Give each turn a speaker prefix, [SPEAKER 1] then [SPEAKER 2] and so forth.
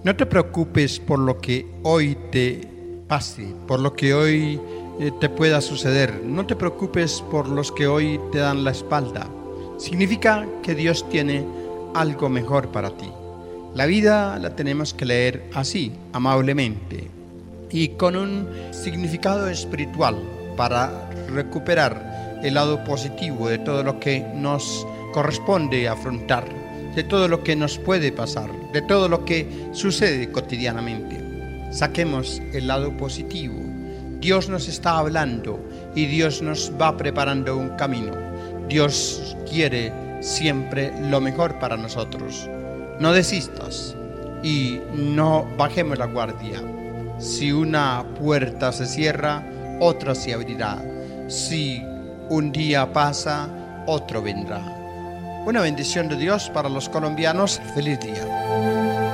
[SPEAKER 1] No te preocupes por lo que hoy te pase, por lo que hoy te pueda suceder. No te preocupes por los que hoy te dan la espalda. Significa que Dios tiene algo mejor para ti. La vida la tenemos que leer así, amablemente, y con un significado espiritual para recuperar el lado positivo de todo lo que nos corresponde afrontar, de todo lo que nos puede pasar, de todo lo que sucede cotidianamente. Saquemos el lado positivo. Dios nos está hablando y Dios nos va preparando un camino. Dios quiere siempre lo mejor para nosotros. No desistas y no bajemos la guardia. Si una puerta se cierra, otra se abrirá. Si un día pasa, otro vendrá. Una bendición de Dios para los colombianos. Feliz día.